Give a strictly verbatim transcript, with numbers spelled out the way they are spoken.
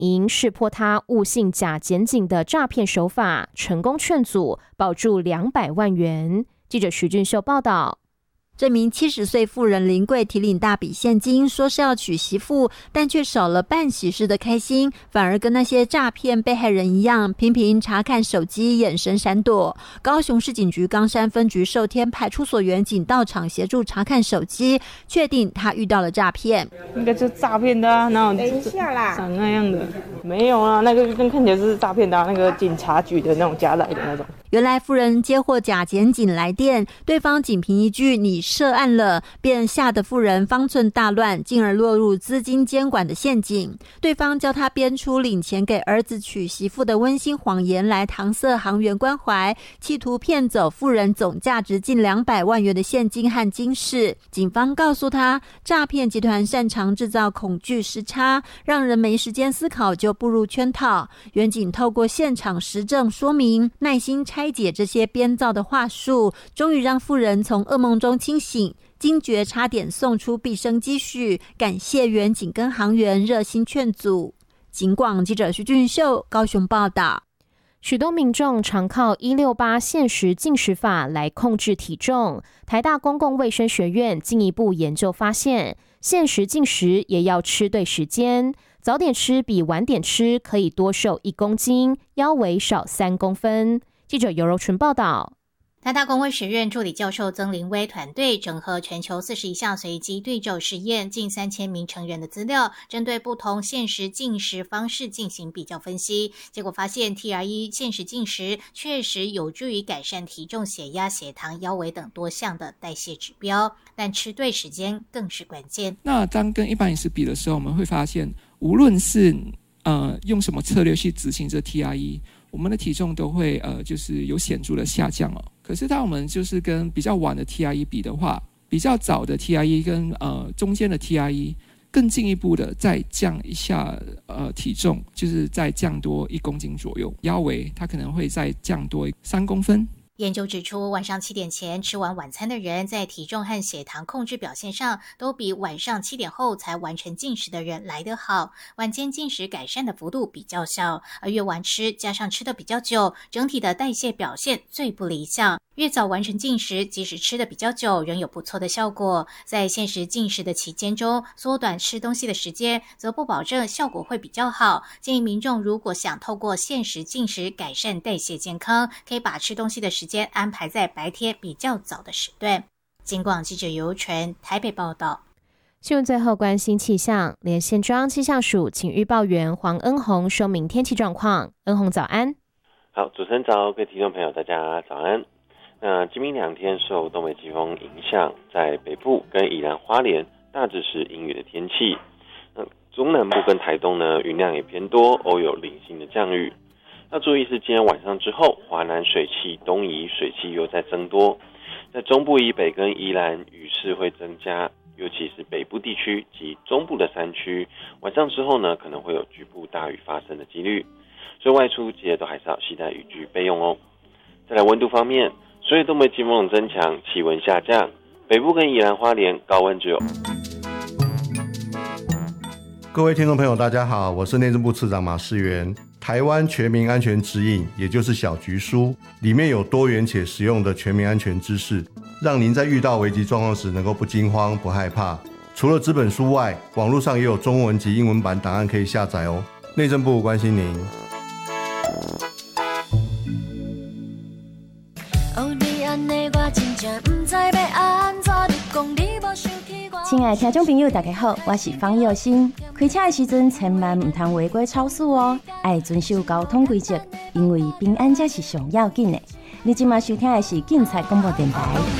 营识破他误信假检警的诈骗手法，成功劝阻，保住两百万元。记者徐俊秀报道。 这名七十岁妇人林贵提领大笔现金，说是要娶媳妇，但却少了办喜事的开心，反而跟那些诈骗被害人一样，频频查看手机，眼神闪躲。高雄市警局冈山分局寿天派出所员警到场协助查看手机，确定他遇到了诈骗。 应该就是诈骗的啊，哪有等一下啦， 长那样的？没有啊，那个跟看起来是诈骗的、啊，那个警察局的那种加来的那种。 原来妇人接获假检警来电，对方仅凭一句你涉案了，便吓得妇人方寸大乱，进而落入资金监管的陷阱。对方教他编出领钱给儿子娶媳妇的温馨谎言来搪塞行员关怀，企图骗走妇人总价值近两百万元的现金和金饰。警方告诉他，诈骗集团擅长制造恐惧时差，让人没时间思考就步入圈套。员警透过现场实证说明，耐心拆拆解这些编造的话术，终于让妇人从噩梦中清醒，惊觉差点送出毕生积蓄，感谢员警跟行员热心劝阻。警广记者徐俊秀高雄报道。 许多民众常靠一六八限时进食法来控制体重，台大公共卫生学院进一步研究发现，限时进食也要吃对时间，早点吃比晚点吃可以多瘦一公斤，腰围少三公分。记者尤柔纯报道。 台大公卫学院助理教授曾林威团队整合全球四十一项随机对照实验，近三千名成员的资料，针对不同限时进食方式进行比较分析，结果发现 T R 一 限时进食确实有助于改善体重、血压、血糖、腰围等多项的代谢指标，但吃对时间更是关键。 那当跟一般饮食比的时候，我们会发现，无论是呃用什么策略去执行这 T R 一，我们的体重都会呃就是有显著的下降哦。可是当我们就是跟比较晚的 T R 一 比的话，比较早的 T R 一 跟呃中间的 T R 一 更进一步的再降一下呃体重，就是再降多一公斤左右，腰围它可能会再降多三公分。 研究指出，晚上七点前吃完晚餐的人，在体重和血糖控制表现上，都比晚上七点后才完成进食的人来得好。晚间进食改善的幅度比较小，而越晚吃加上吃的比较久，整体的代谢表现最不理想。越早完成进食，即使吃的比较久，仍有不错的效果。在限时进食的期间中，缩短吃东西的时间，则不保证效果会比较好。建议民众如果想透过限时进食改善代谢健康，可以把吃东西的时间安排在白天比较早的时段。警广记者尤纯台北报道。 新闻最后关心气象，连线中央气象署请预报员黄恩宏说明天气状况。恩宏早安。 好，主持人早，各位听众朋友大家早安。那今明两天受东北季风影响，在北部跟宜兰花莲大致是阴雨的天气。那中南部跟台东呢，云量也偏多，偶有零星的降雨。要注意是今天晚上之后，华南水汽东移，水汽又在增多。在中部以北跟宜兰雨势会增加，尤其是北部地区及中部的山区，晚上之后呢，可能会有局部大雨发生的几率。所以外出记得都还是要携带雨具备用哦。再来温度方面，随着东北季风增强，气温下降，北部跟宜兰花莲高温只有。 各位听众朋友大家好，我是内政部次长马世元。台湾全民安全指引，也就是小局书，里面有多元且实用的全民安全知识，让您在遇到危急状况时能够不惊慌不害怕。除了纸本书外，网络上也有中文及英文版档案可以下载哦。内政部关心您。 亲爱的听众朋友大家好，我是方佑新。开车的时阵千万唔通违规超速哦，要遵守交通规则，因为平安才是上要紧的。你今晚收听的是警察广播电台。